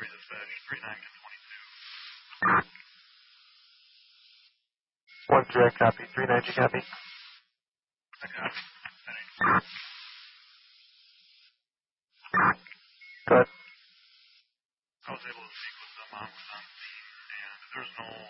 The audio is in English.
dispatch, 39 to 1 Jack, copy. 390, copy. 22. I copy. Go ahead. I was able to speak with them on scene, and there's no